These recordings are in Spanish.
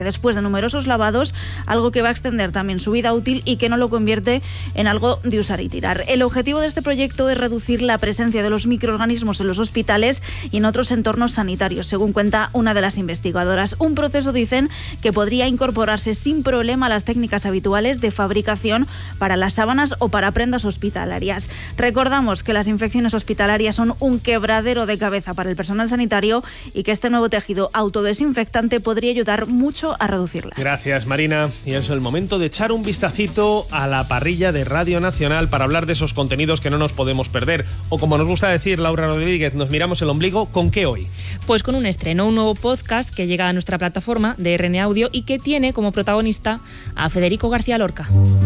después de numerosos lavados, algo que va a extender también su vida útil y que no lo convierte en algo de usar y tirar. El objetivo de este proyecto es reducir la presencia de los microorganismos en los hospitales y en otros entornos sanitarios, según cuenta una de las investigadoras. Un proceso, dicen, que podría incorporarse sin problema a las técnicas habituales de fabricación para las sábanas o para prendas hospitalarias. Recordamos que las infecciones hospitalarias son un quebradero de cabeza para el personal sanitario y que este nuevo tejido autodesinfectante podría ayudar mucho a reducirlas. Gracias, Marina. Y es el momento de echar un vistacito a la parrilla de Radio Nacional para hablar de esos contenidos que no nos podemos perder. O como nos gusta decir Laura Rodríguez, nos miramos el ombligo. ¿Con qué hoy? Pues con un estreno, un nuevo podcast que llega a nuestra plataforma de RN Audio y que tiene como protagonista a Federico García Lorca.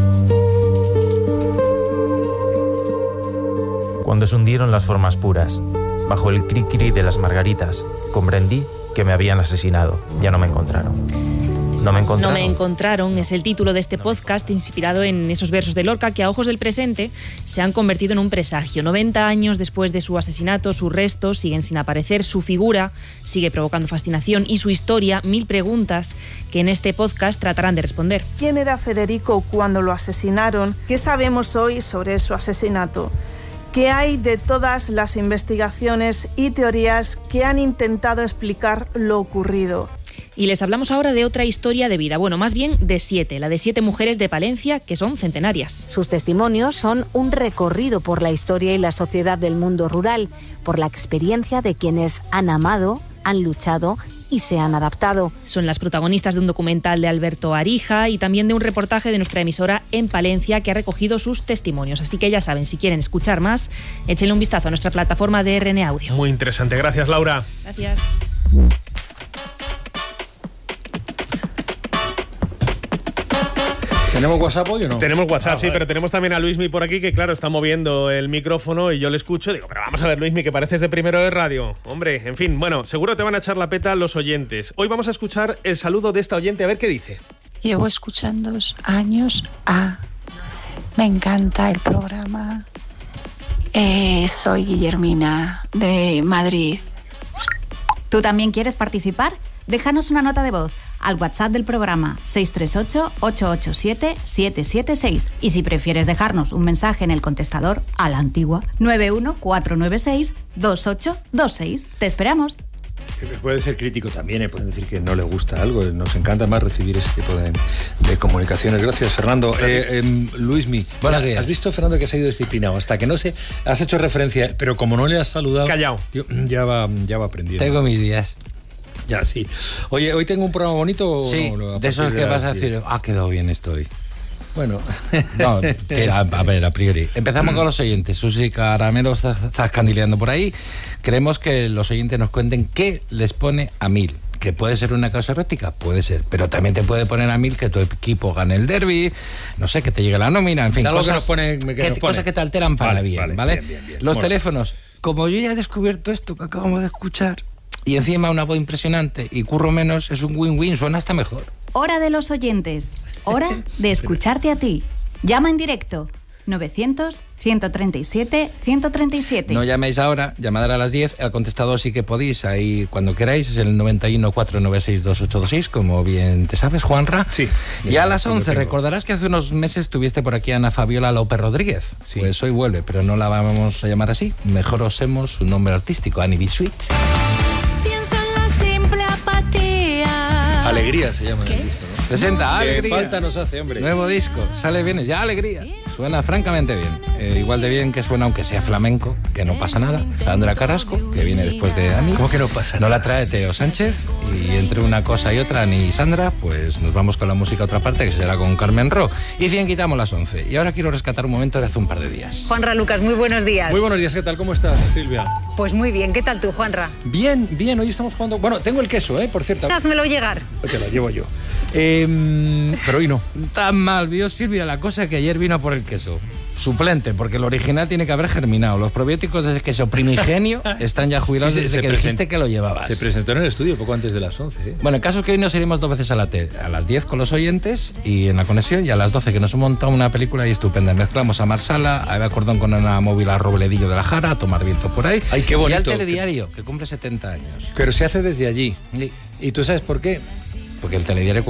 Cuando se hundieron las formas puras, bajo el cri-cri de las margaritas, comprendí que me habían asesinado. Ya no me encontraron. No me encontraron es el título de este podcast, inspirado en esos versos de Lorca que a ojos del presente se han convertido en un presagio. 90 años después de su asesinato, sus restos siguen sin aparecer, su figura sigue provocando fascinación y su historia, 1000 preguntas que en este podcast tratarán de responder. ¿Quién era Federico cuando lo asesinaron? ¿Qué sabemos hoy sobre su asesinato? ¿Qué hay de todas las investigaciones y teorías que han intentado explicar lo ocurrido? Y les hablamos ahora de otra historia de vida, bueno, más bien de 7, la de 7 mujeres de Palencia que son centenarias. Sus testimonios son un recorrido por la historia y la sociedad del mundo rural, por la experiencia de quienes han amado, han luchado y se han adaptado. Son las protagonistas de un documental de Alberto Arija y también de un reportaje de nuestra emisora en Palencia que ha recogido sus testimonios. Así que ya saben, si quieren escuchar más, échenle un vistazo a nuestra plataforma de RN Audio. Muy interesante. Gracias, Laura. Gracias. ¿Tenemos WhatsApp hoy o no? Tenemos WhatsApp, sí, vale. pero tenemos también a Luismi por aquí, que claro, está moviendo el micrófono y yo le escucho. Digo, pero vamos a ver, Luismi, que pareces de Primero de Radio. Hombre, en fin, bueno, seguro te van a echar la peta los oyentes. Hoy vamos a escuchar el saludo de esta oyente, a ver qué dice. Llevo escuchando años me encanta el programa. Soy Guillermina, de Madrid. ¿Tú también quieres participar? Déjanos una nota de voz al WhatsApp del programa 638-887-776 y si prefieres dejarnos un mensaje en el contestador a la antigua 914962826. ¡Te esperamos! Puede ser crítico también, pueden decir que no le gusta algo. Nos encanta más recibir ese tipo de comunicaciones. Gracias, Fernando. Luismi, buenos días. ¿Has visto, Fernando, que se ha ido disciplinado? Hasta que no se... Has hecho referencia, pero como no le has saludado... Callao. Ya va aprendiendo. Tengo mis días. Ya, sí. Oye, ¿hoy tengo un programa bonito? Sí, no, de esos que vas a decir, ha quedado bien esto hoy. Bueno. No, a ver, a priori. Empezamos con los oyentes. Susi Caramelo está zascandileando por ahí. Queremos que los oyentes nos cuenten qué les pone a 1000. Que puede ser una causa erótica, puede ser, pero también te puede poner a 1000 que tu equipo gane el derbi, no sé, que te llegue la nómina, en fin, cosas que te alteran para bien, ¿vale? Bien. Los teléfonos, como yo ya he descubierto esto que acabamos de escuchar, y encima una voz impresionante y curro menos, es un win-win, suena hasta mejor. Hora de los oyentes, hora de escucharte a ti. Llama en directo 900-137-137. No llaméis ahora, llamad a las 10, al contestador sí que podéis, ahí cuando queráis, es el 91-496-2826, como bien te sabes, Juanra. Sí. Y a las 11, recordarás que hace unos meses tuviste por aquí a Ana Fabiola López Rodríguez. Sí. Pues hoy vuelve, pero no la vamos a llamar así, mejor usemos su nombre artístico, Annie B. Sweet. Pienso en la simple apatía. Alegría se llama el disco, ¿no? Presenta Alegría. Qué falta nos hace, hombre. Nuevo disco, sale bien, ya Alegría. Suena francamente bien. Igual de bien que suena, aunque sea flamenco, que no pasa nada. Sandra Carrasco, que viene después de Ani. ¿Cómo que no pasa nada? No la trae Teo Sánchez. Y entre una cosa y otra, Ani y Sandra, pues nos vamos con la música a otra parte, que será con Carmen Ro. Y bien, quitamos las 11. Y ahora quiero rescatar un momento de hace un par de días. Juanra Lucas, muy buenos días. Muy buenos días, ¿qué tal? ¿Cómo estás, Silvia? Pues muy bien, ¿qué tal tú, Juanra? Bien, hoy estamos jugando... Bueno, tengo el queso, por cierto. Házmelo llegar. Te lo llevo yo. Pero hoy no. Tan mal, vio Silvia la cosa que ayer vino por el queso. Suplente, porque el original tiene que haber germinado. Los probióticos de queso primigenio están ya jubilados desde que dijiste que lo llevabas. Se presentó en el estudio poco antes de las 11. Bueno, el caso es que hoy nos iremos 2 veces a la T. A las 10 con los oyentes y en la conexión, y a las 12 que nos hemos montado una película ahí estupenda. Mezclamos a Marsala, a Eva Cordón con Ana Móvil, a Robledillo de la Jara, a tomar viento por ahí. Ay, qué bonito. Y al Telediario, que cumple 70 años. Pero se hace desde allí. Sí. ¿Y tú sabes por qué? Porque el Telediario